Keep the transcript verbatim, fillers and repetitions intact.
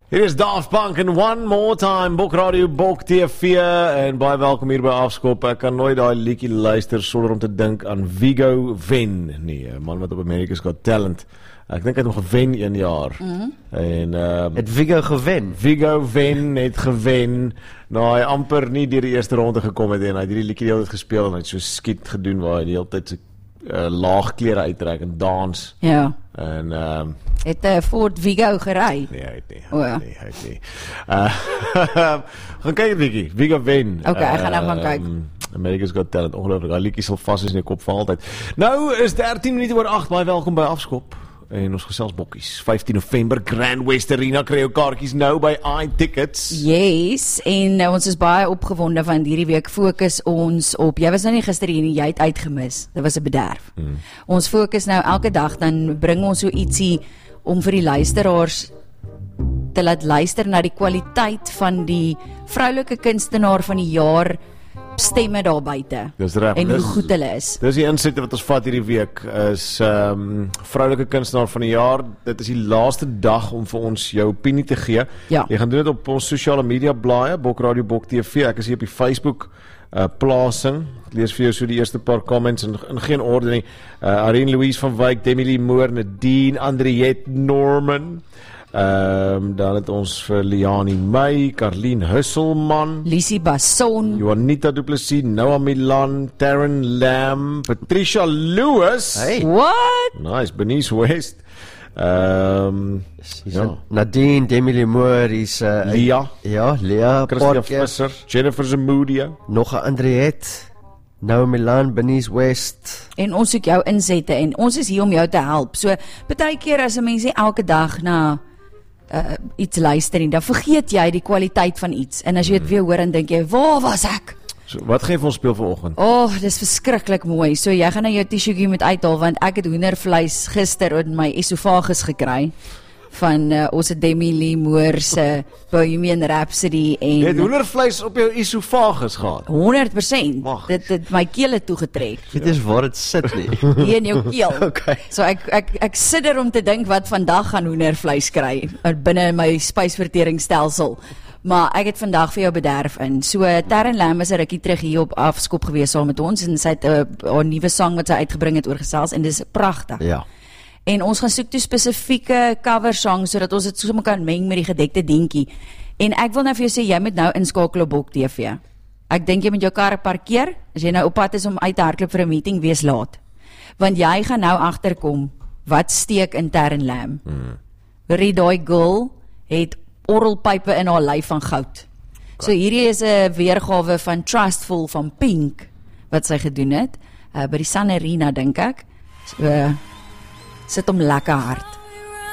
Hier is Daft Punk en One More Time, Bok Radio, Bok T V en baie welkom hier by Afskop. Ek kan nooit daai liedjie luister sonder om te dink aan Viggo Venn, nee, 'n man wat op America's Got Talent. Ek dink hy het hom gewen een jaar. Mm-hmm. En uh, het Viggo gewen? Viggo Venn het gewen. Nou hy amper nie deur die eerste ronde gekom het en hy het hierdie liedjie die hele tyd gespeel en hy het so skiet gedoen waar hy die hele tyd so uh, laag klere uittrek en dans. Ja. En ehm uh, het uh, Ford Viggo gery? Nee, hy het nie. O, ja. Nee, hy het nie. Uh, gaan kyk bietjie. Viggo Venn. Okay, ek gaan nou gaan kyk. Um, America's Got Talent. Ongelooflik. Daai liedjie sal vas is in die kop vir altyd. Nou is dertien minute oor agt. Baie welkom by Afskop. En ons gesels bokkies. vyftien November Grand West Arena kry jou kaartjies nou by iTickets. Yes, en uh, ons is baie opgewonde van hierdie week fokus ons op, jy was nou nie gister hier nie, jy het uitgemis, dit was 'n bederf. Mm. Ons fokus nou elke dag, dan bring ons so ietsie om vir die luisteraars te laat luister na die kwaliteit van die vroulike kunstenaar van die jaar stemme daar buite. Dis reg. En hoe dis, goed hulle is. Dis die insette wat ons vat hierdie week is ehm um, vroulike kunstenaar van die jaar. Dit is die laaste dag om vir ons jou opinie te gee. Ja. Jy gaan doen dit op ons sosiale media blaaie, Bok Radio, Bok T V. Ek is hier op die Facebook uh, plasing. Ek lees vir jou so die eerste paar comments in, in geen orde nie. Uh, Arine Louise van Wyk, Demi Lee Moore, Nadine, Andriette Norman. Ehm um, dan het ons vir Liani May, Carlien Husselman, Lisie Basson, Juanita Du Plessis, Noah Milan, Taryn Lam, Patricia Lewis. Hey. What? Nice, Bernice West. Ehm um, ja. Nadine, Demi Lee Moore, is uh, Lia, ja, Lia, Christian Visser, Jennifer Zamudia, nog 'n Andriette, nou Milan, Bernice West. En ons soek jou insette en ons is hier om jou te help. So baie keer as 'n mens nie elke dag na uh, iets luister en dan vergeet jy die kwaliteit van iets. En as jy dit weer hoor en dink jy, waar was ek? So, wat geef ons speel vanoggend? O, oh, dis verskriklik mooi. So jy gaan nou jou tissuegie moet uithaal want ek het hoendervleis gister in my esophagus gekry van uh, ons Demi Lee Moore se Bohemian Rhapsody en Jy het hoendervleis op jou esophagus gehad. honderd persent. Wag. Dit het my keel het toegetrek. Dit is waar dit sit nie. Hier in jou keel. Okay. So ek ek ek sit er om te dink wat vandag gaan hoendervleis kry binne in my spysverteringsstelsel. Maar ek het vandag vir jou bederf in. So Taryn Lam is 'n rukkie terug hier op Afskop gewees saam met ons en sy het 'n uh, haar nuwe sang wat sy uitgebring het oorgesels en dis pragtig. Ja. En ons gaan soek toe spesifieke cover songs sodat ons dit sommer kan meng met die gedekte dingetjie. En ek wil nou vir jou sê jy moet nou inskakel op Bok T V. Ek dink jy moet jou kar parkeer as jy nou op pad is om uit te hardloop vir 'n meeting, wees laat. Want jy gaan nou agterkom wat steek in Taryn Lam. Hmm. Hoorie daai girl het orrelpype in haar lyf van goud. So hierdie is 'n weergawe van Trustful van Pink wat sy gedoen het uh, by die Sun Arena dink ek. So uh, sit hom lekker hard.